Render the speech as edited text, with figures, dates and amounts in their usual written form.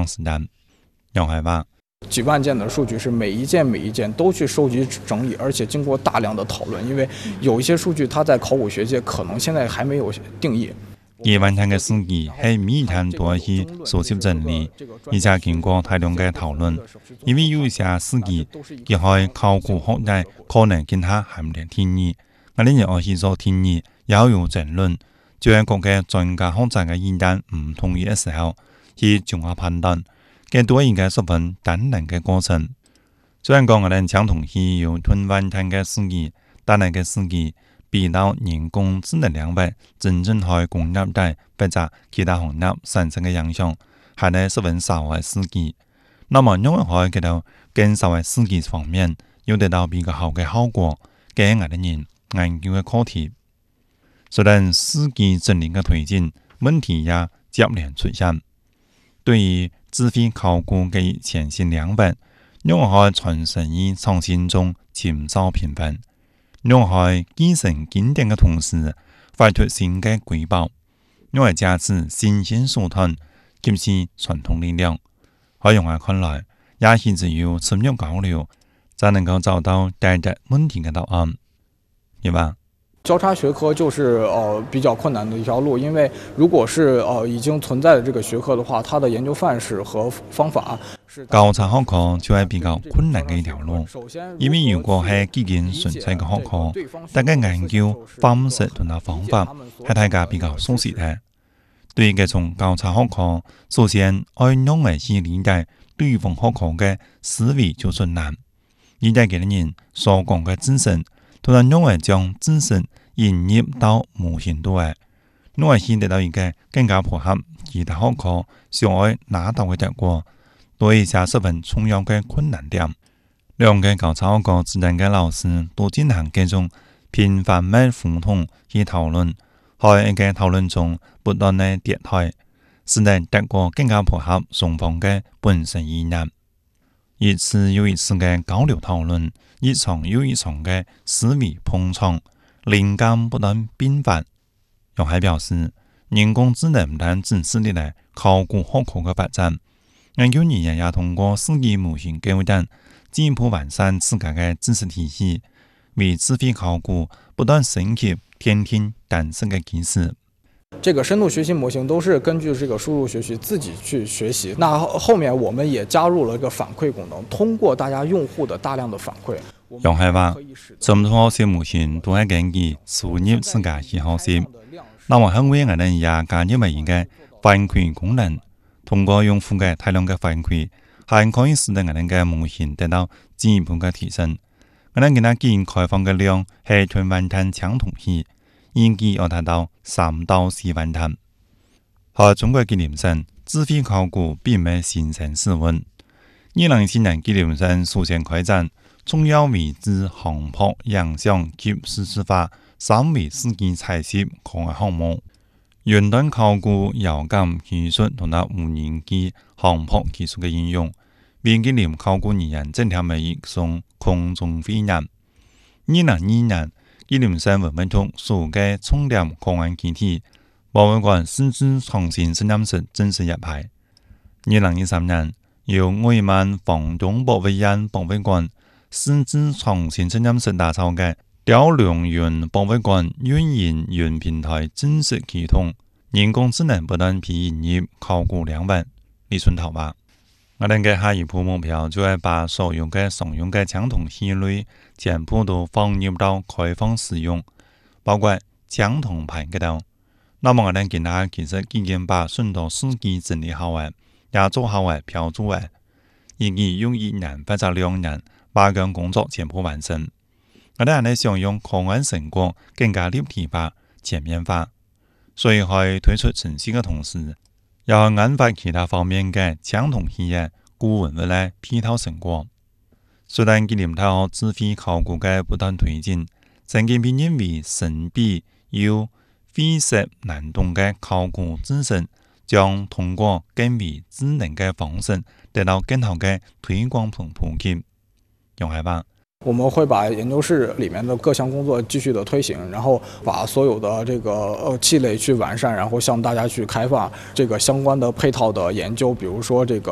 样实弹。杨海吧。 几万件的数据是每一件都去收集整理，而且经过大量的讨论，因为有一些数据它在考古学界可能现在还没有定义。 2萬灘嘅數據係每天都要去收集整理，而且經過大量嘅討論，因為有一些數據佢喺考古學界可能跟他係唔定定義，我哋要去做定義，要有爭論，就係各個專家學者嘅意見唔同意嘅時候，去綜合判斷。嘅都係一個十分艱難嘅過程。雖然講我哋相同係有2萬灘嘅數據，但係嘅數據比到人工智能兩倍，真正喺工業界或者其他行業產生嘅影響，係呢十分少嘅數據。那麼因為可以見到更少嘅數據方面，要得到比較好嘅效果，嘅我哋人研究嘅課題。雖然數據整理嘅推進，問題也接連出現。對於智慧考古嘅前線兩份，因為喺傳承與創新中減少平凡，因為喺繼承經典嘅同時，發出新嘅瑰寶，因為加持新鮮手段，兼是傳統力量。喺用我看來，也是只有深入交流，才能夠找到解決問題嘅答案，對吧？ 交叉學科就是比較困難的一條路，因為如果是已經存在的這個學科的話，它的研究範式和方法是交叉學科就係比較困難嘅一條路，因為如果係幾件純粹嘅學科，大家研究方式同埋方法係大家比較熟悉嘅。對於這種交叉學科，首先要用嚟去理解對方學科嘅思維就算難，理解嘅人所講嘅知識。突然用嚟將知識引入到模型度嘅，因為先得到一個更加符合其他學科想要拿到嘅結果，都係些十分重要嘅困難點。兩個交叉學科之間嘅老師都進行這種頻繁嘅互動去討論，喺一個討論中不斷嘅迭代，使得結果更加符合雙方嘅本身意願。一次又一次嘅交流討論，一場又一場嘅思維碰撞，靈感不斷迸發。楊海表示，人工智能唔單止是嚟考古學科嘅發展，研究人員也通過數據模型構建，進一步完善自家嘅知識體系，為智慧考古不斷升級添添彈性嘅基石。 這個深度學習模型都是根據這個輸入學習自己去學習，那後面我們也加入了一個反饋功能，通過大家用戶的大量的反饋。 楊海話，深度學習模型都係根據輸入自家去學習，那麼喺未來呢也加入埋一個反饋功能，通過用戶嘅大量嘅反饋，還可以使得我哋嘅模型得到進一步嘅提升。我哋給它建開放嘅量係2萬灘相同係。預計要達到3到4萬灘。喺中國紀念省，智慧考古並未形成事物。2014年紀念省首先開展重要遺址航拍影像及實時化3維數據採集課外項目，雲端考古遙感技術同埋無人機航拍技術嘅應用，並紀念考古人員整天每一種空中飛人。2022年，紀念省文物局首個重點考案基地博物館史蹟創新實驗室正式入牌。2013年，由愛爾蘭房東博物院博物館史蹟創新實驗室打造嘅雕梁雲博物館運營雲平台正式啟動，人工智能不斷被引入考古領域。李春濤話：我哋嘅下一步目標就係把所有嘅常用嘅相同系類全部都放入到開放使用，包括相同牌嗰度。那麼我哋今日其實已經把許多數據整理好嘅，也做好嘅標註嘅，預計用1年或者2年把個工作全部完成。我哋係想用考案成果更加立體化、全面化，所以喺推出程式嘅同時，要研發其他方面嘅相同系嘅古文物嘅配套成果。雖然紀念大學智慧考古嘅不斷推進，曾經被認為神秘又費時難懂嘅考古知識，將通過更為智能嘅方式得到更好嘅推廣同普及。楊海吧。 我們會把研究室裡面的各項工作繼續的推行，然後把所有的這個器類去完善，然後向大家去開放這個相關的配套的研究，比如說這個